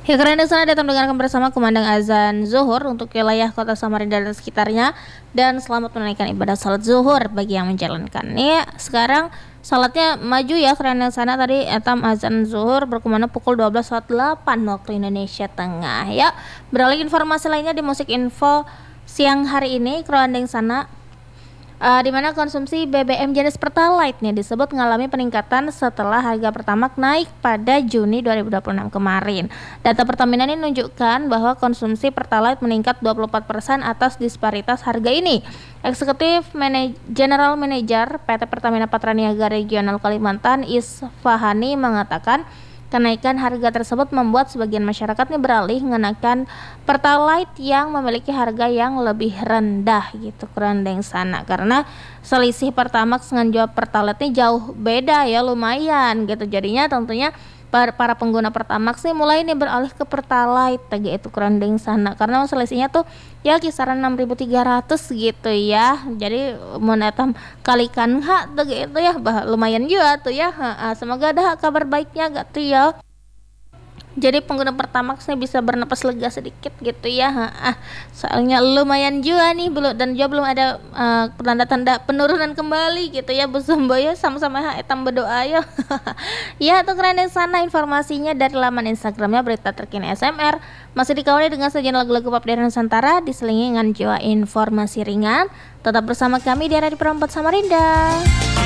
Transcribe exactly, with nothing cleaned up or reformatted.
Ya, karena sana datang dengarkan bersama kumandang azan zuhur untuk wilayah kota Samarinda dan sekitarnya, dan selamat menunaikan ibadah salat zuhur bagi yang menjalankan. Nih sekarang salatnya maju ya, karena sana tadi etam azan zuhur berkumandang pukul dua belas lewat delapan waktu Indonesia Tengah. Ya, beralih informasi lainnya di musik info siang hari ini, kerandeng sana Uh, di mana konsumsi B B M jenis Pertalite nih disebut mengalami peningkatan setelah harga Pertamax naik pada Juni dua ribu dua puluh enam kemarin. Data Pertamina ini menunjukkan bahwa konsumsi Pertalite meningkat dua puluh empat persen atas disparitas harga ini. Eksekutif Manaj- General Manager P T Pertamina Patraniaga Regional Kalimantan Isfahani mengatakan kenaikan harga tersebut membuat sebagian masyarakat ini beralih mengenakan Pertalite yang memiliki harga yang lebih rendah gitu, kerandeng sana, karena selisih Pertamax dengan jual Pertalite ini jauh beda ya, lumayan gitu. Jadinya tentunya para, para pengguna Pertamax nih mulai nih beralih ke Pertalite gitu, kerandeng sana, karena selisihnya tuh ya kisaran enam ribu tiga ratus gitu ya. Jadi mau netam kalikan hak tuh gitu ya, bah, lumayan juga tuh ya. Ha, ha. Semoga ada kabar baiknya gak tuh ya. Jadi pengguna Pertamax nih bisa bernapas lega sedikit gitu ya. Ha, ah, soalnya lumayan juga nih belum, dan juga belum ada uh, tanda-tanda penurunan kembali gitu ya. Busumboyo sama-sama ha, etam berdoa ya. Ya, tuh keren sana informasinya dari laman Instagramnya berita terkini S M R. Masih dikawali dengan sajian lagu-lagu pop dari Nusantara diselingi dengan jiwa informasi ringan. Tetap bersama kami di Radio Perempat Samarinda.